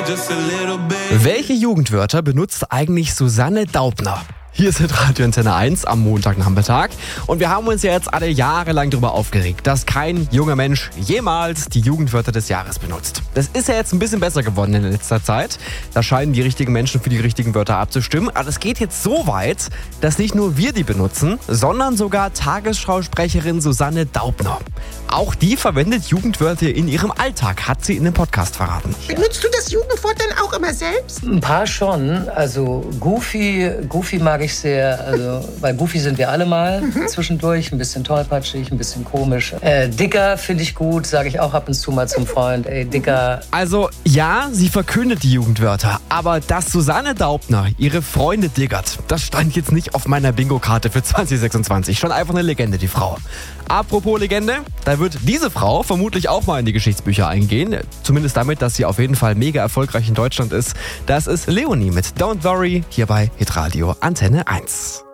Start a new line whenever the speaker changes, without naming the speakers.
Welche Jugendwörter benutzt eigentlich Susanne Daubner? Hier ist Radio Antenne 1 am Montagnachmittag und wir haben uns ja jetzt alle jahrelang darüber aufgeregt, dass kein junger Mensch jemals die Jugendwörter des Jahres benutzt. Das ist ja jetzt ein bisschen besser geworden in letzter Zeit. Da scheinen die richtigen Menschen für die richtigen Wörter abzustimmen. Aber es geht jetzt so weit, dass nicht nur wir die benutzen, sondern sogar Tagesschausprecherin Susanne Daubner. Auch die verwendet Jugendwörter in ihrem Alltag, hat sie in dem Podcast verraten.
Benutzt du das Jugendwort dann auch immer selbst?
Ein paar schon. Also Goofy mag ich sehr. Also, weil Goofy sind wir alle mal zwischendurch. Ein bisschen tollpatschig, ein bisschen komisch. Dicker finde ich gut, sage ich auch ab und zu mal zum Freund. Ey, Dicker.
Also ja, sie verkündet die Jugendwörter. Aber dass Susanne Daubner ihre Freunde diggert, das stand jetzt nicht auf meiner Bingo-Karte für 2026. Schon einfach eine Legende, die Frau. Apropos Legende, da wird diese Frau vermutlich auch mal in die Geschichtsbücher eingehen. Zumindest damit, dass sie auf jeden Fall mega erfolgreich in Deutschland ist. Das ist Leonie mit Don't Worry, hier bei Hitradio Antenne 1.